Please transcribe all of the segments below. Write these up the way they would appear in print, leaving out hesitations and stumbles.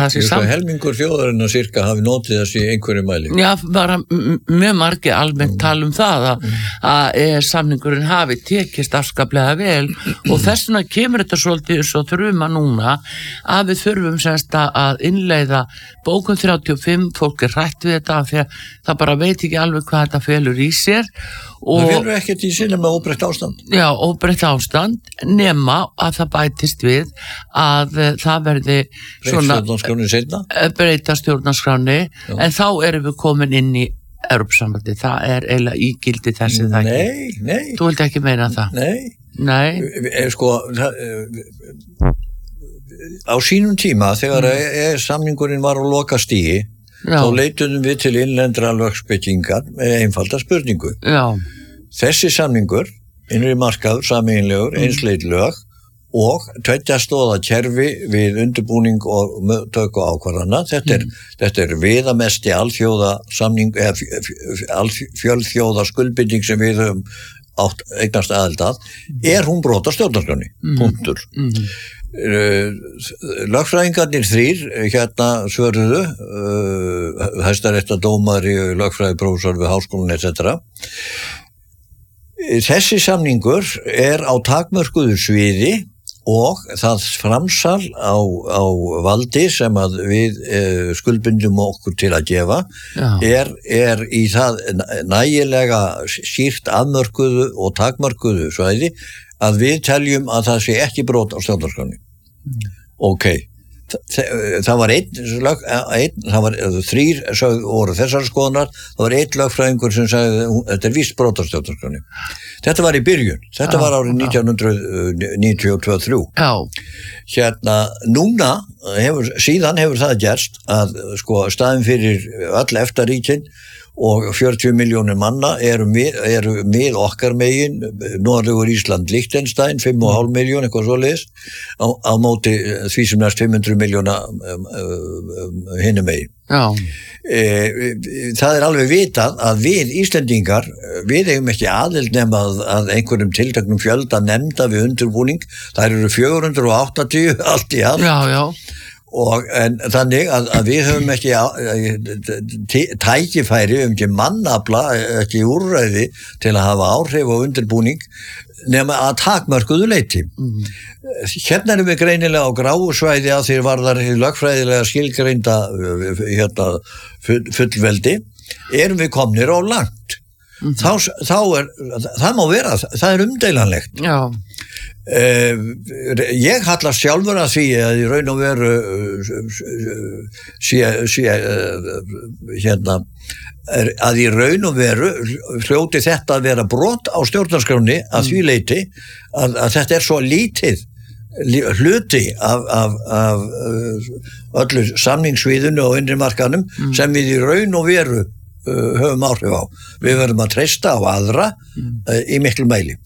það sé helmingur þjóðarinnar cirka hafi notið þessi einhverju mæli. Já, bara mjög margir almennt tala það að samningurinn hafi tekist afskaplega vel og þess vegna kemur þetta svolítið svo þruma núna að við þurfum semst að innleiða bókun 35, fólk hrætt við þetta því að það bara veit ekki alveg hvað þetta felur í sér. Það felur ekkert í sinni með óbreytt ástand. Já, óbreytt ástand nema að það bætist við að það verði svona breyta stjórnarskráni en þá erum við komin inn í Evrópusambandið, það eiginlega ígildi þessi það ekki. Nei. Þú vilt ekki meina það? Nei. Sko, á sínum tíma þegar samningurinn var á lokastigi þá leituðum við til innlendra lögspekingar með einfalda spurningu. Já. Þessi samningur, innri markaður, sameiginlegur, einsleit lög og tveggja stóða kerfi við undirbúning og töku ákvarðana. Þetta er viðamesti alþjóða samning, fjölþjóða skuldbinding sem við höfum eignast aðild að. Hún brot á stjórnarskránni? Punktur. Lögfræðingarnir 3 svöruðu hæstaréttardómari, lögfræðiprófessor við háskólann etc. Þessi samningur á takmörkuðu sviði og það framsal á valdi sem að við skuldbindum okkur til að gefa er í það nægilega skýrt afmörkuðu og takmörkuðu svæði að við teljum að það sé ekki brot á stjórnarskránni. Ok, það var það var 3 voru þessar skoðunar, það var 1 lögfræðingur sem sagði þetta er víst brot á stjórnarskránni. Þetta var í byrjun, þetta var árið 1992-3. Núna síðan hefur það gerst að staðin fyrir öll EFTA-ríkin og 40 milljónir manna eru með okkar megin, Noregur, Ísland, Liechtenstein, 5,5 miljón, eitthvað svoleiðis, á móti því sem næst 500 miljóna hinum megin. Það er alveg vitað að við Íslendingar, við eigum ekki aðild nema að einhverjum tilteknum fjölda nefnda við undirbúning, það eru 480 allt í allt. Já. En þannig að við höfum ekki tækifæri, ekki mannafla, ekki úrræði til að hafa áhrif og undirbúning nema að takmörkuðu leyti. Hérna erum við greinilega á gráu svæði að því varðar lögfræðilega skilgreinda fullveldi, erum við komnir á langt. Það má vera, það er umdeilanlegt. Já. Ég hallast sjálfur að því að í raun og veru að í raun og veru hljóti þetta að vera brot á stjórnarskránni að því leyti að þetta er svo lítið hluti af öllu samningssviðinu og innri markanum sem við í raun og veru höfum áhrif á. Við verðum að treysta á aðra í miklu mæli.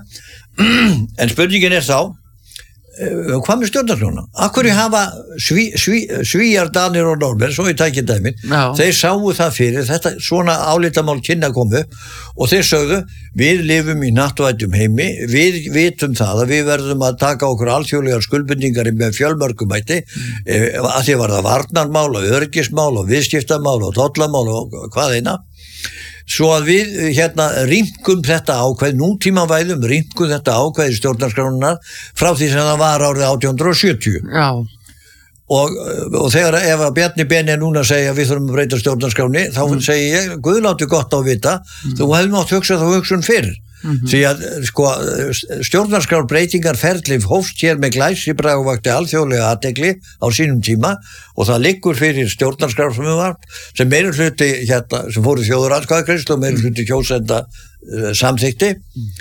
En spurningin er þá hvað með stjórnarskrána? Af hverju hafa Svíar, Danir og Norðmenn, svo ég tæki dæmin, þeir sáu það fyrir þetta svona álitamál kynna komu og þeir sögðu, við lifum í náttúrvæddum heimi, við vitum það að við verðum að taka okkur alþjóðlegar skuldbindingar með fjölmörgum hætti, að því var það varnarmál og öryggismál og viðskiptamál og tollamál og hvað eina. Svo að við rýmkum þetta ákveð, nútímavæðum rýmkum þetta ákveð stjórnarskránunar frá því sem það var árið 1870. Já. Og þegar ef að Bjarni Beni núna segja við þurfum að breyta stjórnarskráni, þá segi ég, Guð láti gott á vita, þú hefði mátt hugsa þá hugsun fyrr. Því að stjórnarskrárbreytingar ferli hófst hér með glæsibrag og vakti alþjóðlega athygli á sínum tíma og það liggur fyrir stjórnarskrárfrumvarp sem meiri hluti sem fóru þjóðaratkvæðagreiðslu og meiri hluti kjósenda samþykti.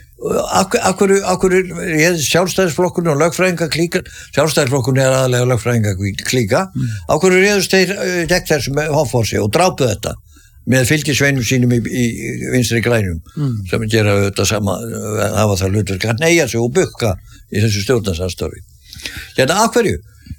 Akkur er sjálfstæðisflokkurinn og lögfræðingaklíkan, sjálfstæðisflokkurinn er aðalega lögfræðingaklíka, akkur réðust þeir gegn þessum hófforsi og drápu þetta með fylgisveinum sínum í vinstri grænum sem gera þetta sama, hafa það hlutverk að neyja sig og bukka í þessu stjórnarsamstarfi. Af hverju?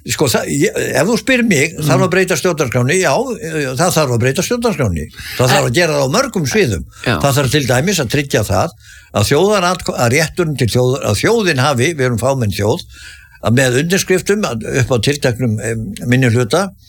Ef þú spyrir mig, þarf að breyta stjórnarskráni? Já, það þarf að breyta stjórnarskráni. Það þarf að gera það á mörgum sviðum. Það þarf til dæmis að tryggja það að rétturinn til þjóðin hafi, við erum fámenn þjóð, að með undirskriftum upp á tilteknum minnihluta